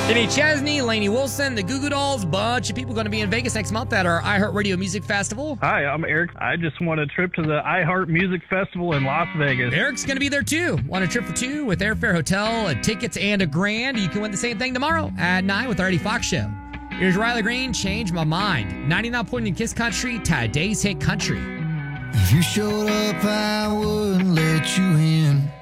Kenny Chesney, Lainey Wilson, the Goo Goo Dolls, bunch of people going to be in Vegas next month at our iHeartRadio Music Festival. Hi, I'm Eric. I just want a trip to the iHeart Music Festival in Las Vegas. Eric's going to be there too. Want a trip for two with airfare, hotel, tickets, and $1,000? You can win the same thing tomorrow at 9 with the Eddie Fox Show. Here's Riley Green, Change My Mind. 99 in Kiss Country, today's hit country. If you showed up, I wouldn't let you in.